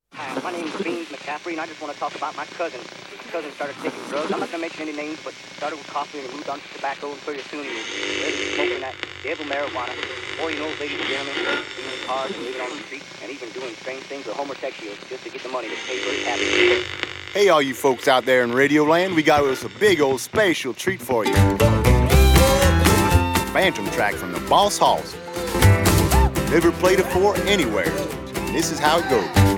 Hi, my name's Beans McCaffrey, and I just want to talk about my cousin. His cousin started taking drugs. I'm not going to mention any names, but started with coffee and moved on to tobacco, and pretty soon he was smoking that devil marijuana. Or, ladies and gentlemen, stealing cars and living on the street, and even doing strange things with homosexuals just to get the money to pay for his habits. Hey, all you folks out there in Radio Land, we got us a big old special treat for you. Phantom track from the Boss Hoss. Never played it before anywhere. This is how it goes.